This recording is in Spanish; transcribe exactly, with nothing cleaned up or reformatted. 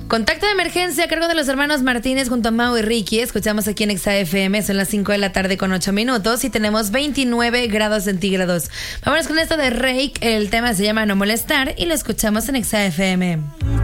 Contacto de emergencia a cargo de los hermanos Martínez junto a Mau y Ricky. Escuchamos aquí en Exa F M, son las cinco de la tarde con ocho minutos y tenemos veintinueve grados centígrados. Vámonos con esto de Rake, el tema se llama No Molestar y lo escuchamos en Exa F M.